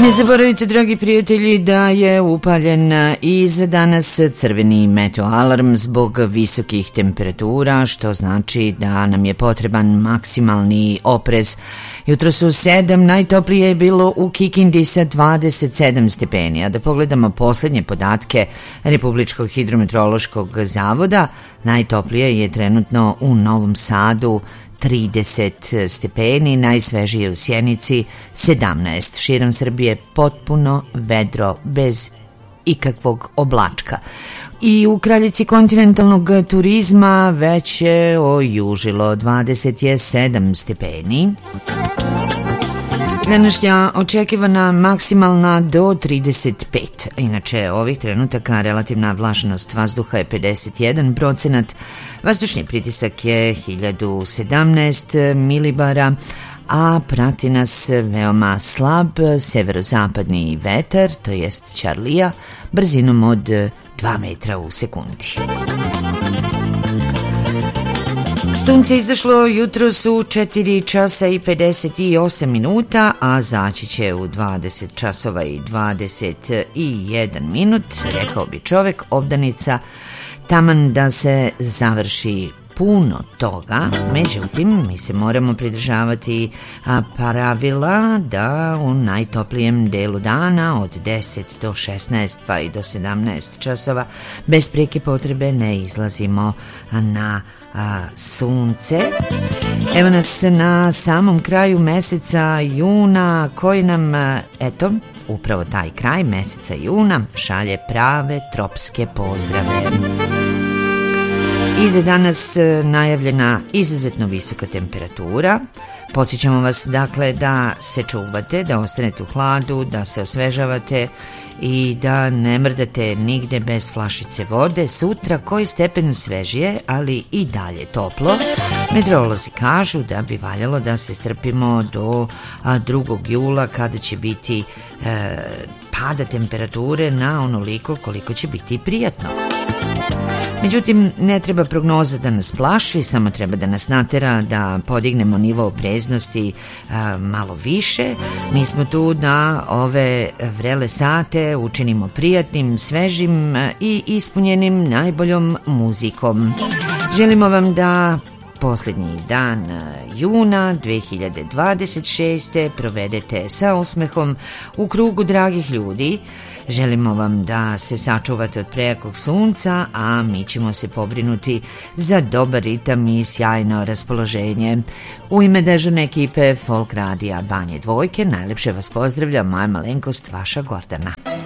Ne zaboravite, dragi prijatelji, da je upaljen i za danas crveni meteoalarm zbog visokih temperatura, što znači da nam je potreban maksimalni oprez. Jutro su 7, najtoplije je bilo u Kikindi sa 27 stepeni, a da pogledamo posljednje podatke Republičkog hidrometeorološkog zavoda, najtoplije je trenutno u Novom Sadu 30 stepeni, najsvežije u Sjenici 17. Širom Srbije potpuno vedro, bez ikakvog oblačka. I u kraljici kontinentalnog turizma već je ojužilo 27 stepeni. Današnja očekivana maksimalna do 35. Inače, ovih trenutaka relativna vlažnost vazduha je 51%, vazdušni pritisak je 1017 milibara, a prati nas veoma slab severozapadni vetar, to jest Ćarlija, brzinom od 2 metra u sekundi. Sunce izašlo jutros u 4 časa i 58 minuta, a zaći će u 20 časova i 21 minut, rekao bi čovek, obdanica, taman da se završi puno toga. Međutim, mi se moramo pridržavati pravila da u najtoplijem delu dana od 10 do 16 pa i do 17 časova bez preke potrebe ne izlazimo na sunce. Evo nas na samom kraju meseca juna, koji nam, eto, upravo taj kraj meseca juna šalje prave tropske pozdrave. I za danas najavljena izuzetno visoka temperatura. Podsjećamo vas dakle da se čuvate, da ostanete u hladu, da se osvežavate i da ne mrdate nigde bez flašice vode. Sutra koji stepen svežije, ali i dalje toplo. Meteorolozi kažu da bi valjalo da se strpimo do 2. jula kada će biti pada temperature na onoliko koliko će biti prijatno. Međutim, ne treba prognoza da nas plaši, samo treba da nas natera da podignemo nivo opreznosti malo više. Mi smo tu da ove vrele sate učinimo prijatnim, svežim i ispunjenim najboljom muzikom. Želimo vam da posljednji dan juna 2026. provedete sa osmehom u krugu dragih ljudi. Želimo vam da se sačuvate od prejakog sunca, a mi ćemo se pobrinuti za dobar ritam i sjajno raspoloženje. U ime dežurne ekipe Folk Radija Banje Dvojke najlepše vas pozdravlja moja malenkost, vaša Gordana.